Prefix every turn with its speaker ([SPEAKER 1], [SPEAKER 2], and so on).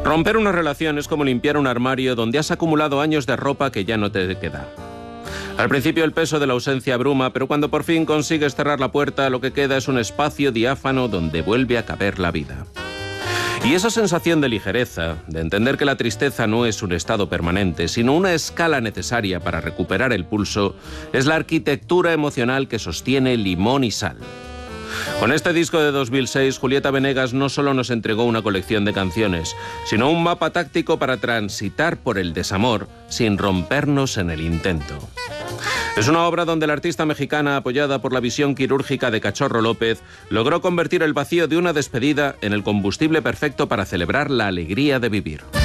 [SPEAKER 1] Romper una relación es como limpiar un armario donde has acumulado años de ropa que ya no te queda. Al principio el peso de la ausencia abruma, pero cuando por fin consigues cerrar la puerta, lo que queda es un espacio diáfano donde vuelve a caber la vida. Y esa sensación de ligereza, de entender que la tristeza no es un estado permanente, sino una escala necesaria para recuperar el pulso, es la arquitectura emocional que sostiene Limón y Sal. Con este disco de 2006, Julieta Venegas no solo nos entregó una colección de canciones, sino un mapa táctico para transitar por el desamor sin rompernos en el intento. Es una obra donde la artista mexicana, apoyada por la visión quirúrgica de Cachorro López, logró convertir el vacío de una despedida en el combustible perfecto para celebrar la alegría de vivir.